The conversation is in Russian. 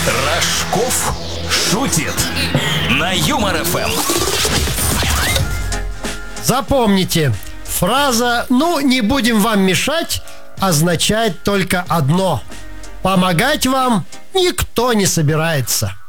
Рожков шутит на Юмор ФМ. Запомните, фраза «ну, не будем вам мешать» означает только одно: помогать вам никто не собирается.